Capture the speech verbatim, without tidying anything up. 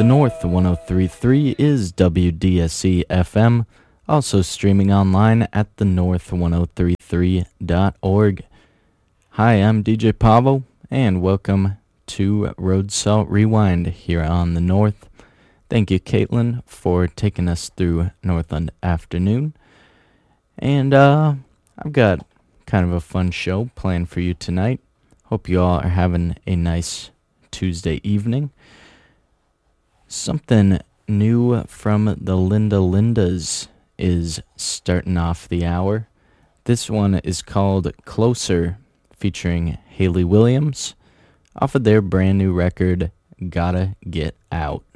The North one oh three point three is W D S E F M, also streaming online at the north one oh three three dot org. Hi, I'm D J Pavo, and welcome to Road Salt Rewind here on the North. Thank you, Caitlin, for taking us through Northland Afternoon. And uh, I've got kind of a fun show planned for you tonight. Hope you all are having a nice Tuesday evening. Something new from the Linda Lindas is starting off the hour. This one is called Closer, featuring Hayley Williams, off of their brand new record, Gotta Get Out.